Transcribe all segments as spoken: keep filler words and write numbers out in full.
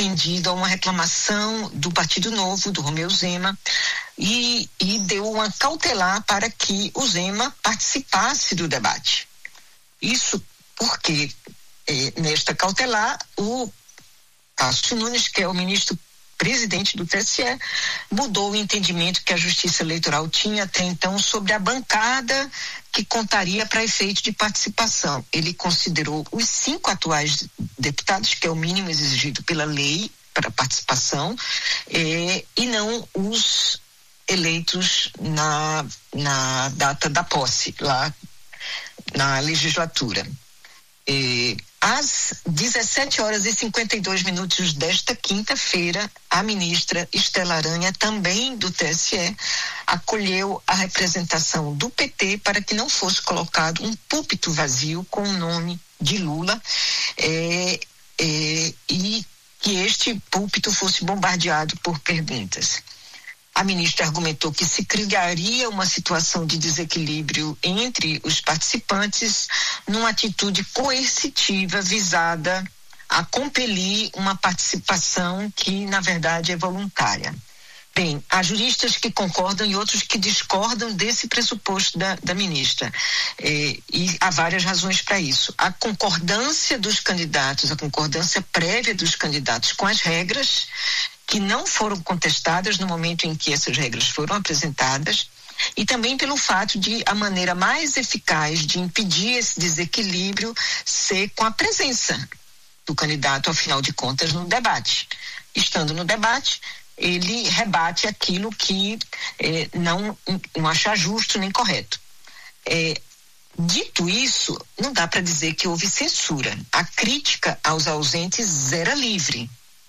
atendido a uma reclamação do Partido Novo, do Romeu Zema, e, e deu uma cautelar para que o Zema participasse do debate. Isso porque, eh, nesta cautelar, o Cássio Nunes, que é o ministro presidente do T S E, mudou o entendimento que a Justiça Eleitoral tinha até então sobre a bancada que contaria para efeito de participação. Ele considerou os cinco atuais deputados, que é o mínimo exigido pela lei para participação, eh, e não os eleitos na, na data da posse, lá na legislatura. Eh, Às dezessete horas e cinquenta e dois minutos desta quinta-feira, a ministra Estela Aranha, também do T S E, acolheu a representação do P T para que não fosse colocado um púlpito vazio com o nome de Lula é, é, e que este púlpito fosse bombardeado por perguntas. A ministra argumentou que se criaria uma situação de desequilíbrio entre os participantes numa atitude coercitiva visada a compelir uma participação que, na verdade, é voluntária. Bem, há juristas que concordam e outros que discordam desse pressuposto da, da ministra. É, e há várias razões para isso. A concordância dos candidatos, a concordância prévia dos candidatos com as regras, que não foram contestadas no momento em que essas regras foram apresentadas, e também pelo fato de a maneira mais eficaz de impedir esse desequilíbrio ser com a presença do candidato, afinal de contas, no debate. Estando no debate, ele rebate aquilo que eh, não, não acha justo nem correto. Eh, dito isso, não dá para dizer que houve censura. A crítica aos ausentes era livre.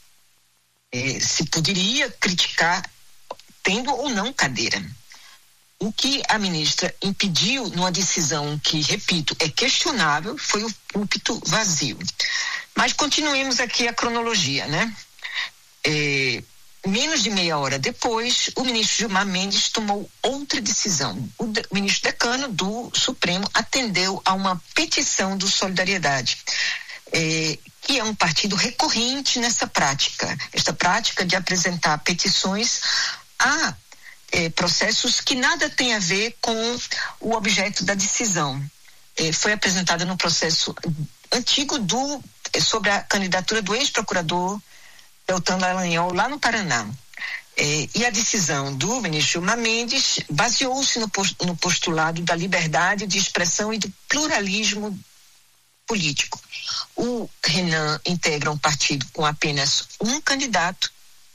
Eh, se poderia criticar tendo ou não cadeira. O que a ministra impediu numa decisão que, repito, é questionável, foi o púlpito vazio. Mas continuemos aqui a cronologia, né? É, menos de meia hora depois, o ministro Gilmar Mendes tomou outra decisão. O, de, o ministro decano do Supremo atendeu a uma petição do Solidariedade, é, que é um partido recorrente nessa prática, esta prática de apresentar petições a é, processos que nada tem a ver com o objeto da decisão. É, foi apresentada no processo antigo do, é, sobre a candidatura do ex-procurador Deltan Dallagnol, lá no Paraná. É, e a decisão do ministro Gilmar Mendes baseou-se no, no postulado da liberdade de expressão e do pluralismo político. O Renan integra um partido com apenas um candidato,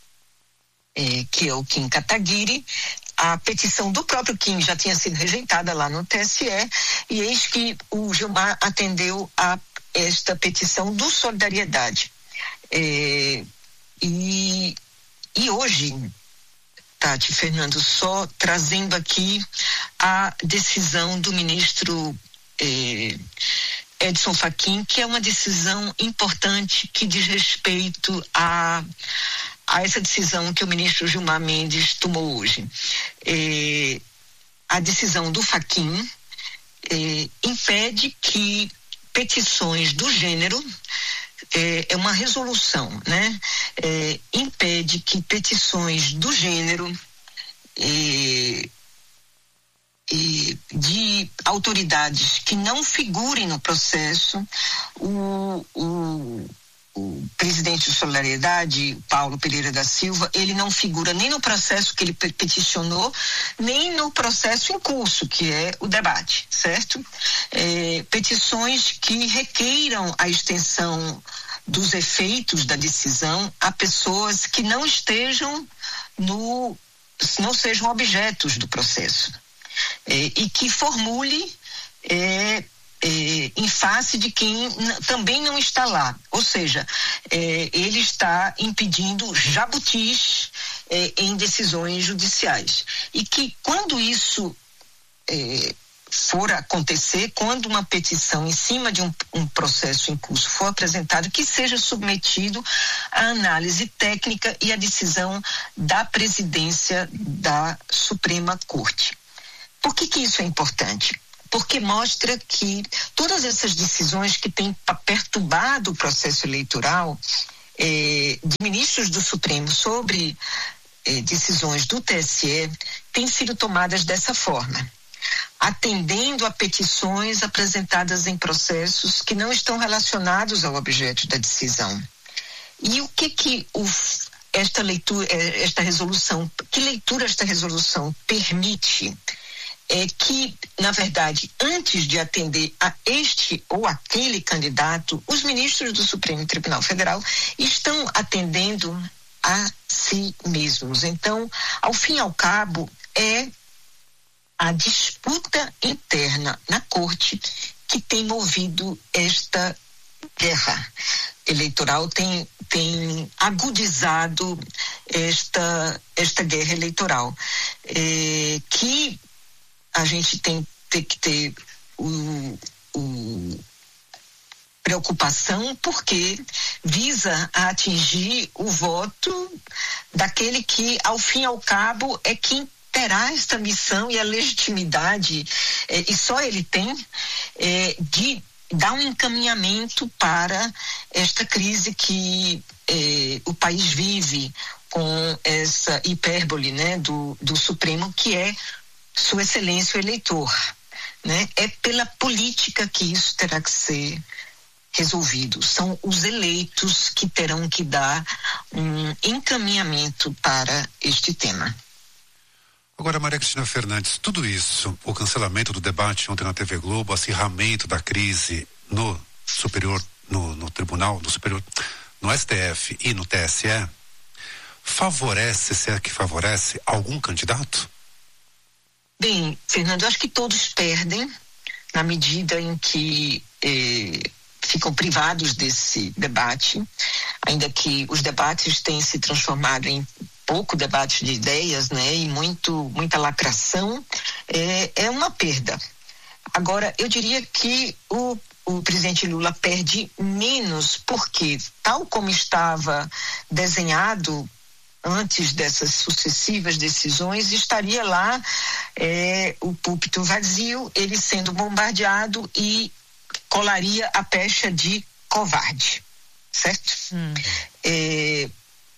é, que é o Kim Kataguiri. A petição do próprio Kim já tinha sido rejeitada lá no T S E, e eis que o Gilmar atendeu a esta petição do Solidariedade. É, e, e hoje, Tati, Fernando, só trazendo aqui a decisão do ministro é, Edson Fachin, que é uma decisão importante que diz respeito a, a essa decisão que o ministro Gilmar Mendes tomou hoje. É, a decisão do Fachin é, impede que petições do gênero, é, é uma resolução, né? É, impede que petições do gênero é, E de autoridades que não figurem no processo, o, o, o presidente de Solidariedade, Paulo Pereira da Silva, ele não figura nem no processo que ele peticionou, nem no processo em curso, que é o debate, certo? É, petições que requeiram a extensão dos efeitos da decisão a pessoas que não estejam no, não sejam objetos do processo. É, e que formule é, é, em face de quem n- também não está lá. Ou seja, é, ele está impedindo jabutis é, em decisões judiciais. E que quando isso é, for acontecer, quando uma petição em cima de um, um processo em curso for apresentada, que seja submetido à análise técnica e à decisão da presidência da Suprema Corte. Por que que isso é importante? Porque mostra que todas essas decisões que têm perturbado o processo eleitoral, eh, de ministros do Supremo sobre eh, decisões do T S E têm sido tomadas dessa forma, atendendo a petições apresentadas em processos que não estão relacionados ao objeto da decisão. E o que que o, esta leitura, esta resolução, que leitura esta resolução permite? É que, na verdade, antes de atender a este ou aquele candidato, os ministros do Supremo Tribunal Federal estão atendendo a si mesmos. Então, ao fim e ao cabo, é a disputa interna na corte que tem movido esta guerra eleitoral, tem, tem agudizado esta, esta guerra eleitoral, é, que a gente tem, tem que ter o, o preocupação, porque visa a atingir o voto daquele que, ao fim e ao cabo, é quem terá esta missão e a legitimidade, eh, e só ele tem, eh, de dar um encaminhamento para esta crise que eh, o país vive, com essa hipérbole, né, do, do Supremo, que é Sua Excelência o eleitor, né? É pela política que isso terá que ser resolvido. São os eleitos que terão que dar um encaminhamento para este tema. Agora, Maria Cristina Fernandes, tudo isso, o cancelamento do debate ontem na T V Globo, o acirramento da crise no superior, no, no tribunal, no superior, no S T F e no T S E, favorece, se é que favorece, algum candidato? Bem, Fernando, eu acho que todos perdem na medida em que eh, ficam privados desse debate, ainda que os debates tenham se transformado em pouco debate de ideias, né, e muito, muita lacração, é, é uma perda. Agora, eu diria que o, o presidente Lula perde menos porque, tal como estava desenhado antes dessas sucessivas decisões, estaria lá é, o púlpito vazio, ele sendo bombardeado e colaria a pecha de covarde, certo? Hum. É,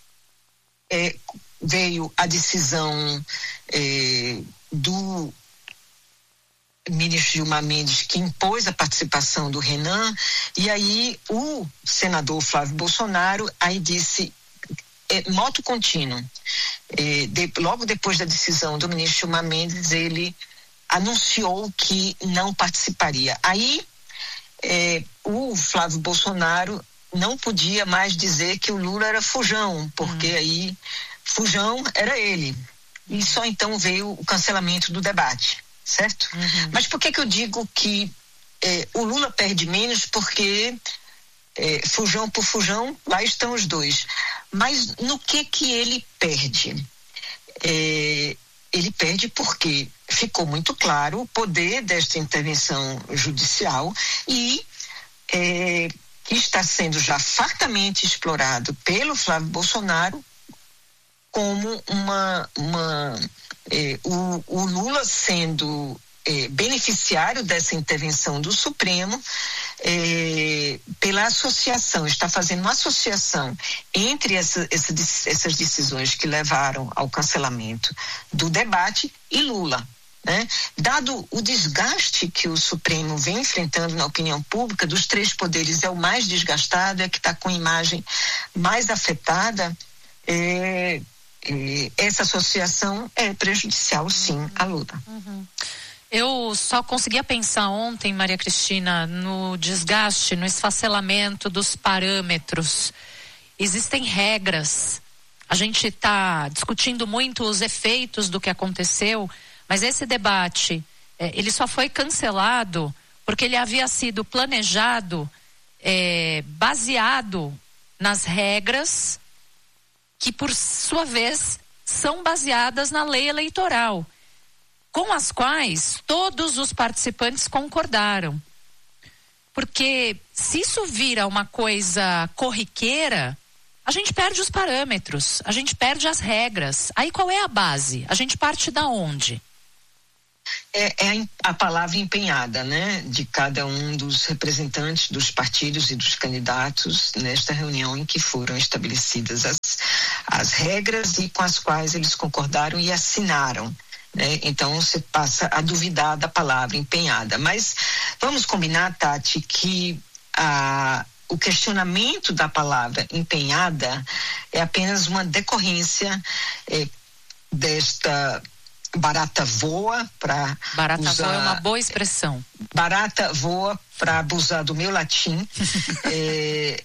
é, veio a decisão é, do ministro Gilmar Mendes, que impôs a participação do Renan, e aí o senador Flávio Bolsonaro aí disse É, moto contínuo. É, de, logo depois da decisão do ministro Gilmar Mendes, ele anunciou que não participaria. Aí, é, o Flávio Bolsonaro não podia mais dizer que o Lula era fujão, porque hum. aí fujão era ele. E só então veio o cancelamento do debate, certo? Uhum. Mas por que que eu digo que é, o Lula perde menos? Porque É, fujão por fujão, lá estão os dois. Mas no que que ele perde? É, ele perde porque ficou muito claro o poder desta intervenção judicial e é, que está sendo já fartamente explorado pelo Flávio Bolsonaro como uma... uma é, o, o Lula sendo é, beneficiário dessa intervenção do Supremo, É, pela associação, está fazendo uma associação entre essa, essa, essas decisões que levaram ao cancelamento do debate e Lula, né? Dado o desgaste que o Supremo vem enfrentando na opinião pública, dos três poderes é o mais desgastado, é que está com a imagem mais afetada, é, é, essa associação é prejudicial, sim, à Lula. Uhum. Eu só conseguia pensar ontem, Maria Cristina, no desgaste, no esfacelamento dos parâmetros. Existem regras. A gente está discutindo muito os efeitos do que aconteceu, mas esse debate, é, ele só foi cancelado porque ele havia sido planejado, é, baseado nas regras que, por sua vez, são baseadas na lei eleitoral, com as quais todos os participantes concordaram. Porque se isso vira uma coisa corriqueira, a gente perde os parâmetros, a gente perde as regras. Aí qual é a base? A gente parte da onde? É, é a palavra empenhada, né, de cada um dos representantes dos partidos e dos candidatos nesta reunião em que foram estabelecidas as, as regras e com as quais eles concordaram e assinaram. Né? Então você passa a duvidar da palavra empenhada. Mas vamos combinar, Tati, que a, o questionamento da palavra empenhada é apenas uma decorrência é, desta barata voa para barata usar, voa é uma boa expressão. Barata voa para abusar do meu latim, é,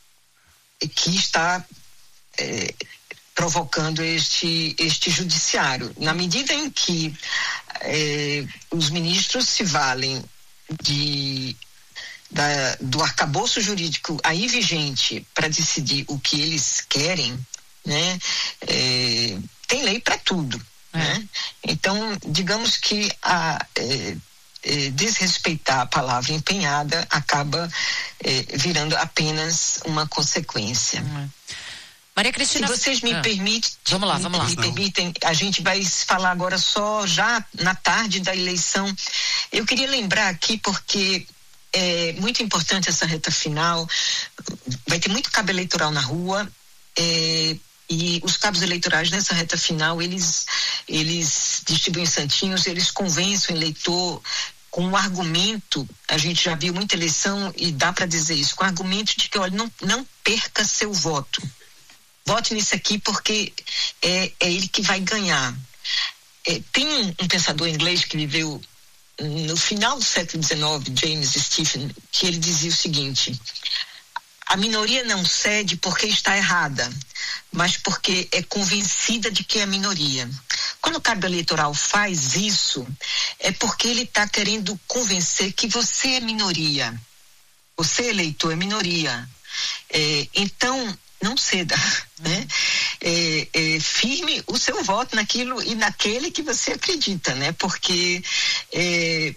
que está é, provocando este, este judiciário. Na medida em que é, os ministros se valem de, da, do arcabouço jurídico aí vigente para decidir o que eles querem, né? É, tem lei para tudo. É. Né? Então, digamos que a é, é, desrespeitar a palavra empenhada acaba é, virando apenas uma consequência. É. Maria Cristina, se vocês me ah. permitem, vamos lá, vamos lá. Me permitem, a gente vai falar agora só já na tarde da eleição. Eu queria lembrar aqui porque é muito importante essa reta final. Vai ter muito cabo eleitoral na rua. É, E os cabos eleitorais nessa reta final, eles, eles distribuem santinhos, eles convencem o eleitor com o argumento, a gente já viu muita eleição e dá para dizer isso, com o argumento de que, olha, não, não perca seu voto. Vote nisso aqui porque é, é ele que vai ganhar. É, tem um, um pensador inglês que viveu no final do século dezenove, James Stephen, que ele dizia o seguinte: a minoria não cede porque está errada, mas porque é convencida de que é minoria. Quando o cabo eleitoral faz isso, é porque ele está querendo convencer que você é minoria. Você, eleitor, é minoria. É, então, não ceda, né? É, é, firme o seu voto naquilo e naquele que você acredita, né? Porque é,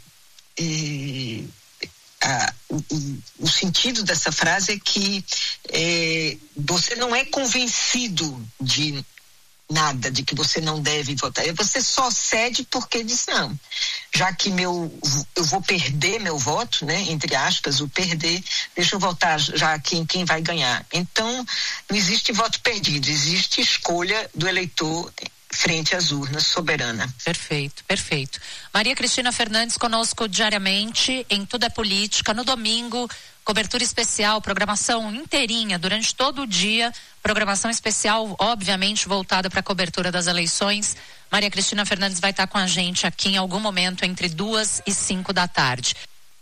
é, a, o, o sentido dessa frase é que é, você não é convencido de nada, de que você não deve votar. Você só cede porque diz, não, já que meu, eu vou perder meu voto, né, entre aspas, o perder, deixa eu votar já aqui em quem vai ganhar. Então, não existe voto perdido, existe escolha do eleitor frente às urnas, soberana. Perfeito, perfeito. Maria Cristina Fernandes conosco diariamente em Tudo é Política, no domingo, cobertura especial, programação inteirinha durante todo o dia, programação especial, obviamente, voltada para a cobertura das eleições. Maria Cristina Fernandes vai estar com a gente aqui em algum momento entre duas e cinco da tarde.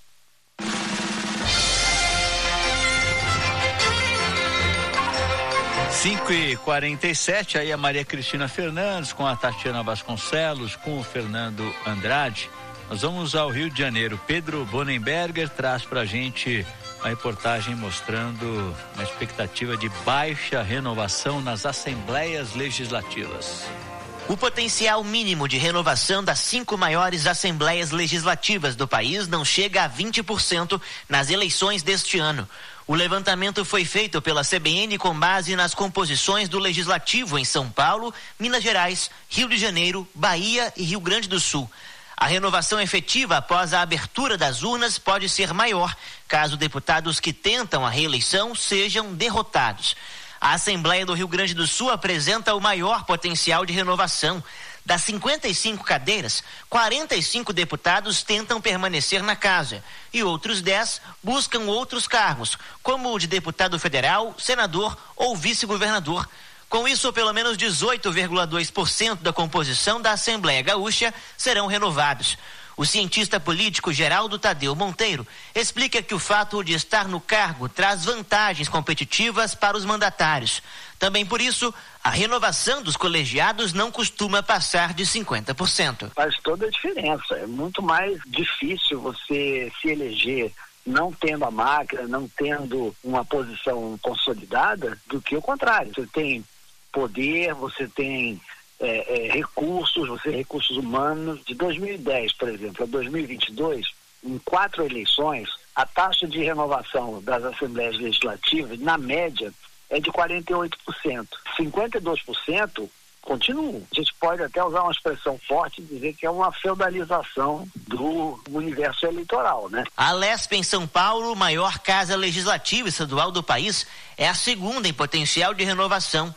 cinco e quarenta e sete, aí a Maria Cristina Fernandes com a Tatiana Vasconcelos, com o Fernando Andrade. Nós vamos ao Rio de Janeiro. Pedro Bonenberger traz pra gente a reportagem mostrando uma expectativa de baixa renovação nas assembleias legislativas. O potencial mínimo de renovação das cinco maiores assembleias legislativas do país não chega a vinte por cento nas eleições deste ano. O levantamento foi feito pela C B N com base nas composições do Legislativo em São Paulo, Minas Gerais, Rio de Janeiro, Bahia e Rio Grande do Sul. A renovação efetiva após a abertura das urnas pode ser maior, caso deputados que tentam a reeleição sejam derrotados. A Assembleia do Rio Grande do Sul apresenta o maior potencial de renovação. Das cinquenta e cinco cadeiras, quarenta e cinco deputados tentam permanecer na casa e outros dez buscam outros cargos, como o de deputado federal, senador ou vice-governador. Com isso, pelo menos dezoito vírgula dois por cento da composição da Assembleia Gaúcha serão renovados. O cientista político Geraldo Tadeu Monteiro explica que o fato de estar no cargo traz vantagens competitivas para os mandatários. Também por isso, a renovação dos colegiados não costuma passar de cinquenta por cento. Faz toda a diferença. É muito mais difícil você se eleger não tendo a máquina, não tendo uma posição consolidada, do que o contrário. Você tem poder, você tem É, é, recursos, você tem recursos humanos. De dois mil e dez, por exemplo, a dois mil e vinte e dois, em quatro eleições, a taxa de renovação das assembleias legislativas, na média, é de quarenta e oito por cento. cinquenta e dois por cento continuam. A gente pode até usar uma expressão forte e dizer que é uma feudalização do universo eleitoral, né? A Lesp em São Paulo, maior casa legislativa estadual do país, é a segunda em potencial de renovação.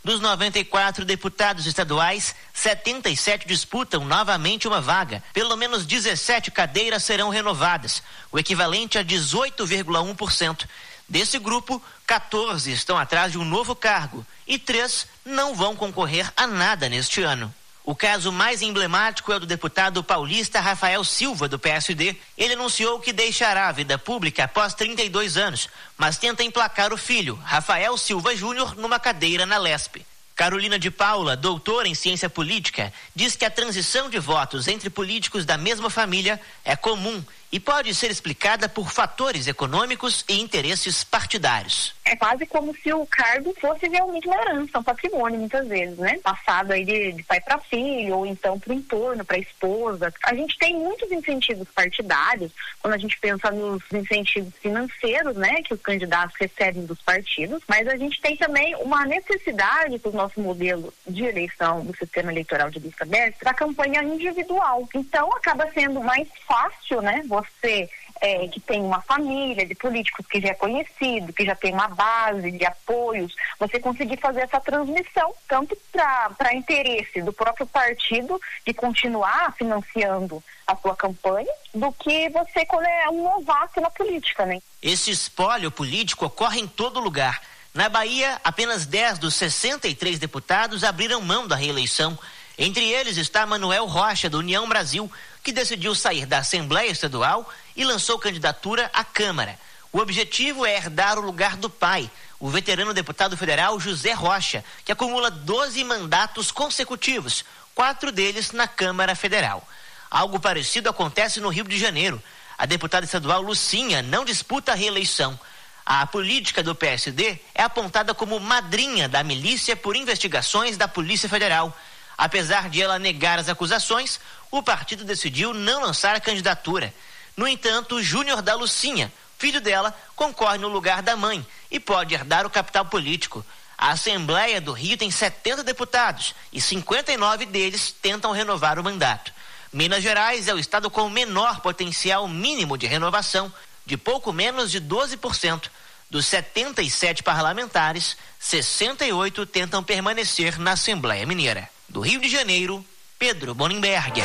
Dos noventa e quatro deputados estaduais, setenta e sete disputam novamente uma vaga. Pelo menos dezessete cadeiras serão renovadas, o equivalente a dezoito vírgula um por cento. Desse grupo, quatorze estão atrás de um novo cargo e três não vão concorrer a nada neste ano. O caso mais emblemático é o do deputado paulista Rafael Silva, do P S D. Ele anunciou que deixará a vida pública após trinta e dois anos, mas tenta emplacar o filho, Rafael Silva Júnior, numa cadeira na Lespe. Carolina de Paula, doutora em ciência política, diz que a transição de votos entre políticos da mesma família é comum e pode ser explicada por fatores econômicos e interesses partidários. É quase como se o cargo fosse realmente uma herança, um patrimônio, muitas vezes, né? Passado aí de, de pai para filho, ou então para o entorno, para a esposa. A gente tem muitos incentivos partidários, quando a gente pensa nos incentivos financeiros, né? Que os candidatos recebem dos partidos, mas a gente tem também uma necessidade para o nosso modelo de eleição do sistema eleitoral de lista aberta, da campanha individual. Então, acaba sendo mais fácil, né? Você é, que tem uma família de políticos que já é conhecido, que já tem uma base de apoios, você conseguir fazer essa transmissão, tanto para interesse do próprio partido de continuar financiando a sua campanha, do que você quando é um novato na política, né? Esse espólio político ocorre em todo lugar. Na Bahia, apenas dez dos sessenta e três deputados abriram mão da reeleição. Entre eles está Manuel Rocha, do União Brasil, que decidiu sair da Assembleia Estadual e lançou candidatura à Câmara. O objetivo é herdar o lugar do pai, o veterano deputado federal José Rocha, que acumula doze mandatos consecutivos, quatro deles na Câmara Federal. Algo parecido acontece no Rio de Janeiro. A deputada estadual Lucinha não disputa a reeleição. A política do P S D é apontada como madrinha da milícia por investigações da Polícia Federal. Apesar de ela negar as acusações, o partido decidiu não lançar a candidatura. No entanto, Júnior da Lucinha, filho dela, concorre no lugar da mãe e pode herdar o capital político. A Assembleia do Rio tem setenta deputados e cinquenta e nove deles tentam renovar o mandato. Minas Gerais é o estado com o menor potencial mínimo de renovação, de pouco menos de doze por cento. Dos setenta e sete parlamentares, sessenta e oito tentam permanecer na Assembleia Mineira. Do Rio de Janeiro, Pedro Bonenberger.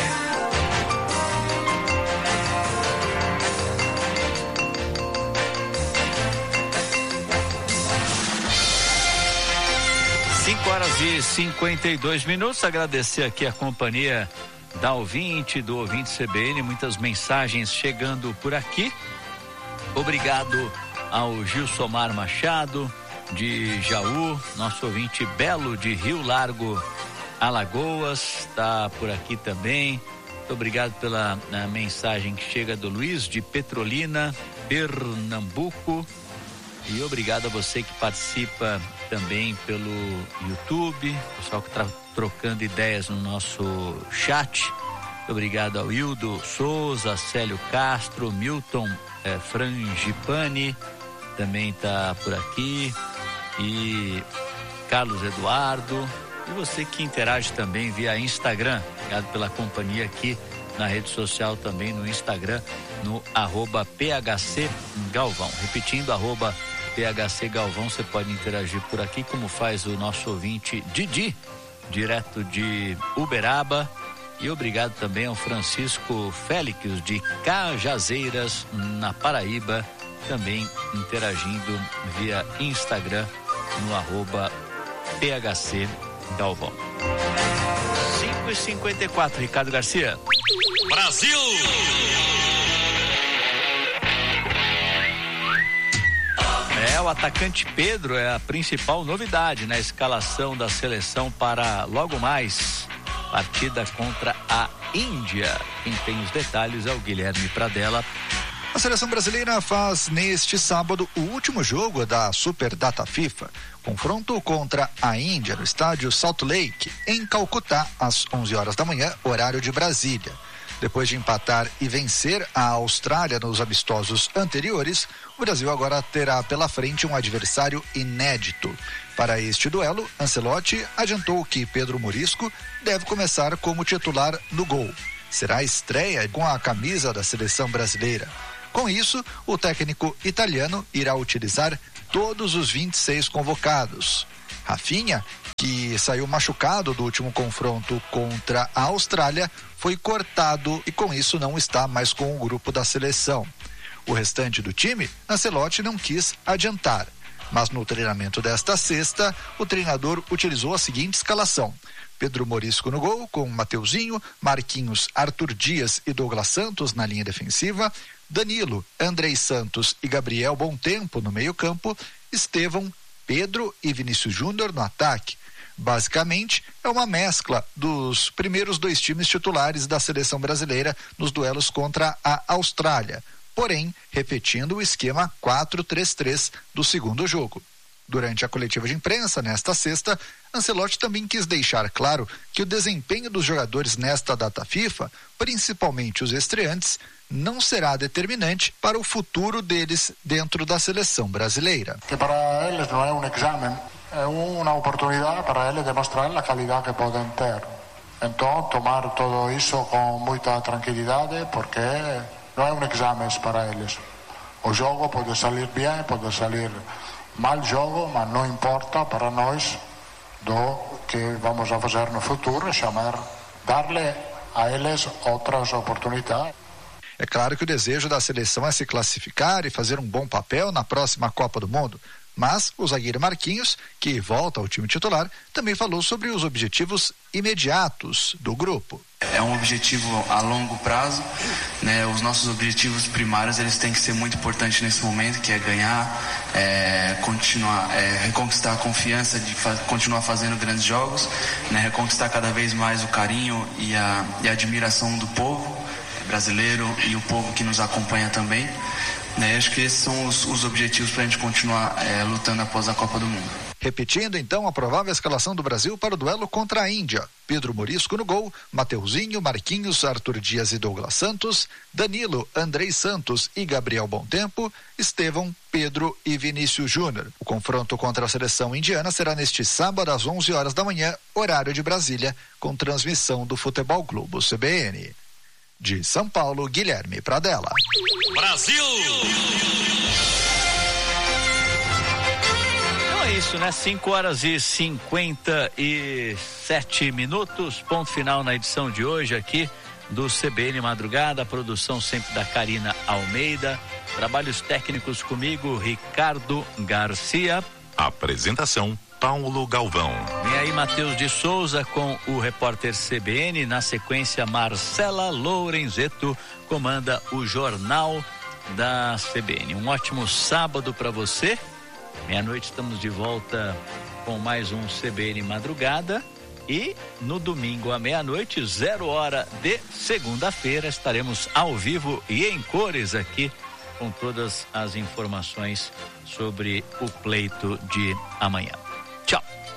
cinco horas e cinquenta e dois minutos. Agradecer aqui a companhia da ouvinte, do ouvinte C B N, muitas mensagens chegando por aqui. Obrigado ao Gilsomar Machado, de Jaú, nosso ouvinte Belo, de Rio Largo, Alagoas, está por aqui também. Muito obrigado pela mensagem que chega do Luiz, de Petrolina, Pernambuco. E obrigado a você que participa também pelo YouTube, pessoal que está trocando ideias no nosso chat. Muito obrigado ao Hildo Souza, Célio Castro, Milton eh, Frangipani, também está por aqui, e Carlos Eduardo, e você que interage também via Instagram. Obrigado pela companhia aqui na rede social, também no Instagram, no arroba P H C Galvão. Repetindo, arroba P H C Galvão, você pode interagir por aqui, como faz o nosso ouvinte Didi, direto de Uberaba. E obrigado também ao Francisco Félix, de Cajazeiras, na Paraíba, também interagindo via Instagram, no arroba P H C Galvão. cinco e cinquenta e quatro, Ricardo Garcia. Brasil! É, o atacante Pedro é a principal novidade na escalação da seleção para logo mais partida contra a Índia. Quem tem os detalhes é o Guilherme Pradella. A seleção brasileira faz neste sábado o último jogo da Super Data FIFA, confronto contra a Índia no estádio Salt Lake, em Calcutá, às onze horas da manhã, horário de Brasília. Depois de empatar e vencer a Austrália nos amistosos anteriores, o Brasil agora terá pela frente um adversário inédito. Para este duelo, Ancelotti adiantou que Pedro Morisco deve começar como titular no gol. Será a estreia com a camisa da seleção brasileira. Com isso, o técnico italiano irá utilizar todos os vinte e seis convocados. Rafinha que saiu machucado do último confronto contra a Austrália, foi cortado e com isso não está mais com o grupo da seleção. O restante do time, Ancelotti não quis adiantar, mas no treinamento desta sexta, o treinador utilizou a seguinte escalação: Pedro Morisco no gol, com Mateuzinho, Marquinhos, Arthur Dias e Douglas Santos na linha defensiva, Danilo, Andrei Santos e Gabriel Bontempo no meio-campo, Estevão, Pedro e Vinícius Júnior no ataque. Basicamente, é uma mescla dos primeiros dois times titulares da seleção brasileira nos duelos contra a Austrália, porém, repetindo o esquema quatro três três do segundo jogo. Durante a coletiva de imprensa, nesta sexta, Ancelotti também quis deixar claro que o desempenho dos jogadores nesta data FIFA, principalmente os estreantes, não será determinante para o futuro deles dentro da seleção brasileira. Que para eles não é um exame, é uma oportunidade para eles demonstrar a qualidade que podem ter. Então, tomar tudo isso com muita tranquilidade, porque não é um exame para eles. O jogo pode sair bem, pode sair mal jogo, mas não importa para nós do que vamos a fazer no futuro, chamar, dar-lhe a eles outras oportunidades. É claro que o desejo da seleção é se classificar e fazer um bom papel na próxima Copa do Mundo, mas o zagueiro Marquinhos, que volta ao time titular, também falou sobre os objetivos imediatos do grupo. É um objetivo a longo prazo, né? Os nossos objetivos primários, eles têm que ser muito importantes nesse momento, que é ganhar, é, continuar, é, reconquistar a confiança de fa- continuar fazendo grandes jogos, né? Reconquistar cada vez mais o carinho e a, e a admiração do povo brasileiro e o povo que nos acompanha também, né? Acho que esses são os, os objetivos para a gente continuar é, lutando após a Copa do Mundo. Repetindo então a provável escalação do Brasil para o duelo contra a Índia: Pedro Morisco no gol, Mateuzinho, Marquinhos, Arthur Dias e Douglas Santos, Danilo, Andrei Santos e Gabriel Bontempo, Estevão, Pedro e Vinícius Júnior. O confronto contra a seleção indiana será neste sábado às onze horas da manhã, horário de Brasília, com transmissão do Futebol Globo C B N. De São Paulo, Guilherme Pradella. Brasil! Então é isso, né? cinco horas e cinquenta e sete minutos, ponto final na edição de hoje aqui do C B N Madrugada, a produção sempre da Karina Almeida, trabalhos técnicos comigo, Ricardo Garcia. Apresentação, Paulo Galvão. Vem aí Matheus de Souza com o repórter C B N. Na sequência, Marcela Lorenzetto comanda o Jornal da C B N. Um ótimo sábado para você. Meia-noite estamos de volta com mais um C B N Madrugada. E no domingo à meia-noite, zero hora de segunda-feira, estaremos ao vivo e em cores aqui com todas as informações sobre o pleito de amanhã. Tchau.